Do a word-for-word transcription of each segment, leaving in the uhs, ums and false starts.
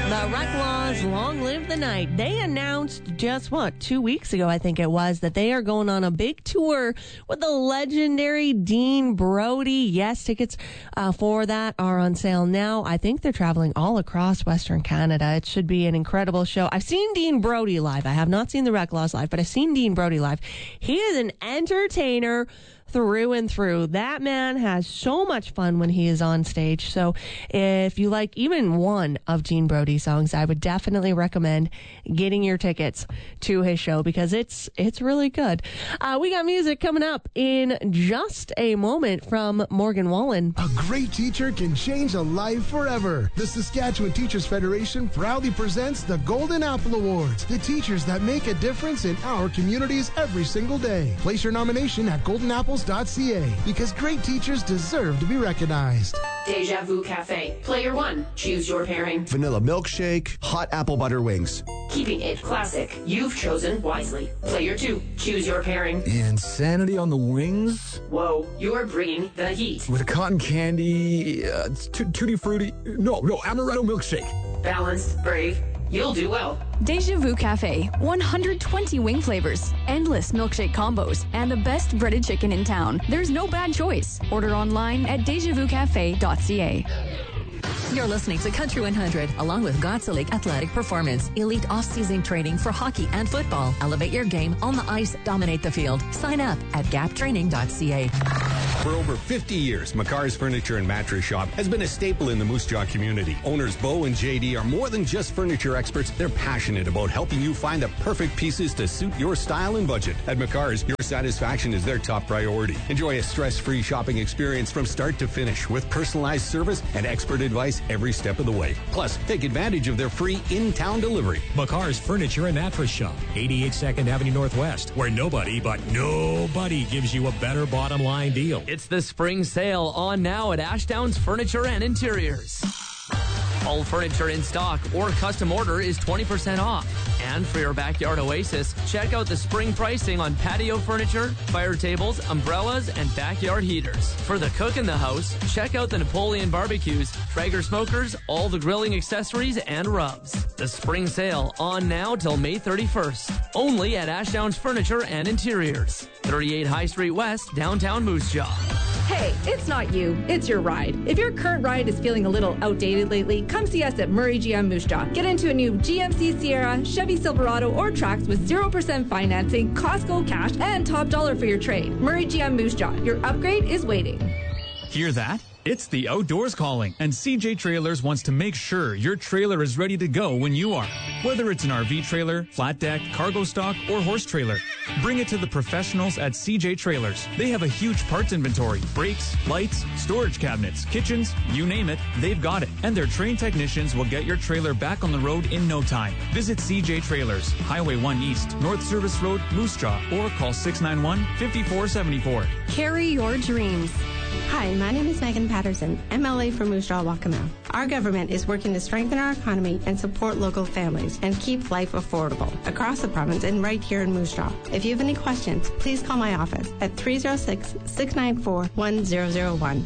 The Reclaws, Long Live the Night. They announced just, what, two weeks ago, I think it was, that they are going on a big tour with the legendary Dean Brody. Yes, tickets uh, for that are on sale now. I think they're traveling all across Western Canada. It should be an incredible show. I've seen Dean Brody live. I have not seen the Reclaws live, but I've seen Dean Brody live. He is an entertainer through and through. That man has so much fun when he is on stage. So if you like even one of Dean Brody's songs, I would definitely recommend getting your tickets to his show because it's it's really good. Uh, we got music coming up in just a moment from Morgan Wallen. A great teacher can change a life forever. The Saskatchewan Teachers Federation proudly presents the Golden Apple Awards, the teachers that make a difference in our communities every single day. Place your nomination at golden apples dot c a because great teachers deserve to be recognized. Deja Vu Cafe. Player one, choose your pairing. Vanilla milkshake, hot apple butter wings. Keeping it classic. You've chosen wisely. Player two, choose your pairing. Insanity on the wings? Whoa, you're bringing the heat. With cotton candy, uh, t- tutti frutti. No, no, amaretto milkshake. Balanced, brave. You'll do well. Deja Vu Cafe. one hundred twenty wing flavors, endless milkshake combos, and the best breaded chicken in town. There's no bad choice. Order online at deja vu cafe dot c a. You're listening to Country one hundred, along with Gotsa Athletic Performance, elite off-season training for hockey and football. Elevate your game on the ice, dominate the field. Sign up at gap training dot c a. For over fifty years, McCar's Furniture and Mattress Shop has been a staple in the Moose Jaw community. Owners Bo and J D are more than just furniture experts. They're passionate about helping you find the perfect pieces to suit your style and budget. At McCar's, your satisfaction is their top priority. Enjoy a stress-free shopping experience from start to finish with personalized service and expert advice every step of the way. Plus, take advantage of their free in-town delivery. McCar's Furniture and Mattress Shop, eighty-eight second Avenue Northwest, where nobody but nobody gives you a better bottom line deal. It's the spring sale on now at Ashdown's Furniture and Interiors. All furniture in stock or custom order is twenty percent off. And for your backyard oasis, check out the spring pricing on patio furniture, fire tables, umbrellas, and backyard heaters. For the cook in the house, check out the Napoleon barbecues, Traeger smokers, all the grilling accessories, and rubs. The spring sale on now till May thirty-first. Only at Ashdown's Furniture and Interiors. thirty-eight High Street West, downtown Moose Jaw. Hey, it's not you, it's your ride. If your current ride is feeling a little outdated lately, come see us at Murray G M Moose Jaw. Get into a new G M C Sierra, Chevy Silverado, or Trax with zero percent financing, Costco cash, and top dollar for your trade. Murray G M Moose Jaw, your upgrade is waiting. Hear that? It's the outdoors calling, and C J Trailers wants to make sure your trailer is ready to go when you are. Whether it's an R V trailer, flat deck, cargo stock, or horse trailer, bring it to the professionals at C J Trailers. They have a huge parts inventory, brakes, lights, storage cabinets, kitchens, you name it, they've got it. And their trained technicians will get your trailer back on the road in no time. Visit C J Trailers, Highway one East, North Service Road, Moose Jaw, or call six nine one, five four seven four. Carry your dreams. Hi, my name is Megan Patterson, M L A for Moose Jaw Waccamaw. Our government is working to strengthen our economy and support local families and keep life affordable across the province and right here in Moose Jaw. If you have any questions, please call my office at three oh six, six nine four, one zero zero one.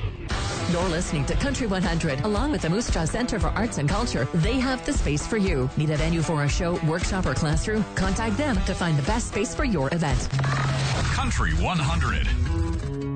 You're listening to Country one hundred, along with the Moose Jaw Centre for Arts and Culture. They have the space for you. Need a venue for a show, workshop, or classroom? Contact them to find the best space for your event. Country one hundred.